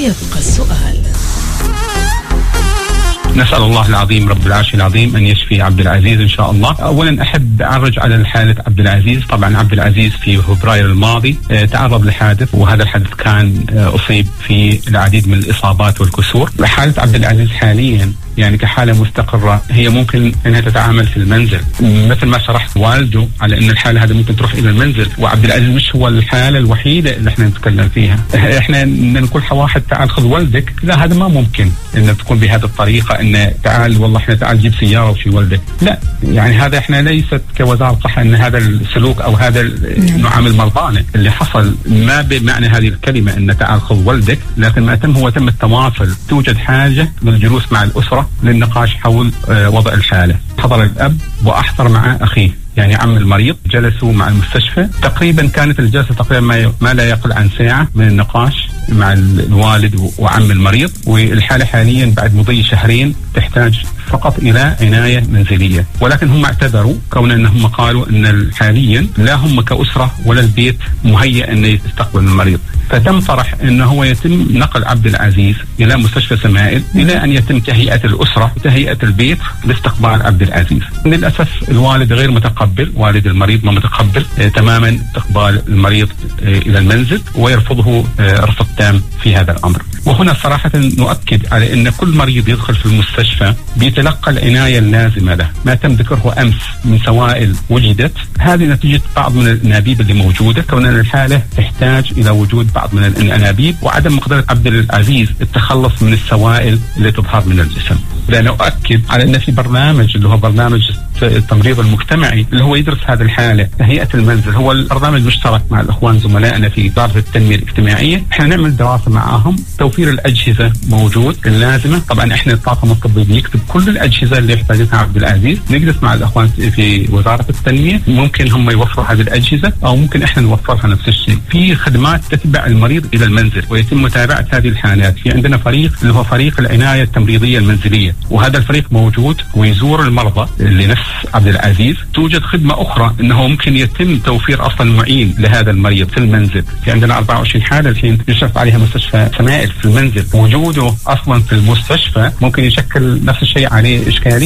ويبقى السؤال. نسأل الله العظيم رب العرش العظيم أن يشفي عبد العزيز إن شاء الله. أولا أحب أعرج على حالة عبد العزيز. طبعا عبد العزيز في فبراير الماضي تعرض لحادث، وهذا الحادث كان أصيب في العديد من الإصابات والكسور. حالة عبد العزيز حاليا يعني كحالة مستقرة، هي ممكن أنها تتعامل في المنزل مثل ما شرحت والده على أن الحالة هذه ممكن تروح إلى المنزل. وعبد العزيز مش هو الحالة الوحيدة اللي احنا نتكلم فيها. احنا نقول واحد تعال خذ والدك، لا هذا ما ممكن أن تكون بهذه الطريقة، أن تعال والله احنا تعال جيب سيارة وشي والدك، لا يعني هذا احنا ليست كوزارة صحة أن هذا السلوك أو هذا نعامل مرضانا. اللي حصل ما بمعنى هذه الكلمة أن تعال خذ والدك، لكن ما تم هو تم التواصل. توجد حاجة للجلوس مع الأسرة للنقاش حول وضع الحالة. حضر الأب وأحضر معه أخيه يعني عم المريض، جلسوا مع المستشفى. تقريبا كانت الجلسة تقريبا ما لا يقل عن ساعة من النقاش مع الوالد وعم المريض. والحالة حاليا بعد مضي شهرين تحتاج فقط إلى عناية منزلية، ولكن هم اعتذروا كون أنهم قالوا أن حاليا لا هم كأسرة ولا البيت مهيئ أن يستقبل المريض. فتم طرح أنه هو يتم نقل عبد العزيز إلى مستشفى سمائل إلى أن يتم تهيئة الأسرة وتهيئة البيت لاستقبال عبد العزيز. للأسف الوالد غير متقبل، والد المريض ما متقبل تماما استقبال المريض إلى المنزل، ويرفضه رفض تام في هذا الأمر. وهنا صراحة نؤكد على أن كل مريض يدخل في المستشفى بيتلقى العناية اللازمة له. ما تم ذكره أمس من سوائل وجدت، هذه نتيجة بعض من الأنابيب اللي موجودة، كون أن الحالة تحتاج إلى وجود بعض من الأنابيب وعدم مقدرة عبد العزيز التخلص من السوائل اللي تظهر من الجسم. لأن أؤكد على أن في برنامج اللي هو برنامج التمريض المجتمعي اللي هو يدرس هذه الحالة، تهيئة المنزل، هو البرنامج مشترك مع الأخوان زملائنا في إدارة التنمية الاجتماعية. احنا نعمل دراسة معهم، توفير الأجهزة موجود اللازمة. طبعا احنا الطاقم الطبي بيكتب كل الأجهزة اللي يحتاجها عبد العزيز، نجلس مع الأخوان في وزارة التنمية، ممكن هم يوفروا هذه الأجهزة أو ممكن احنا نوفرها نفس الشيء. في خدمات تتبع المريض إلى المنزل ويتم متابعة هذه الحالات. في عندنا فريق اللي هو فريق العناية التمريضية المنزلية، وهذا الفريق موجود ويزور المرضى اللي نفس عبد العزيز. توجد خدمة أخرى أنه ممكن يتم توفير أصلا معين لهذا المريض في المنزل. في عندنا 24 حالة الحين يشرف عليها مستشفى سمائل في المنزل. وجوده أصلا في المستشفى ممكن يشكل نفس الشيء عليه إشكالية.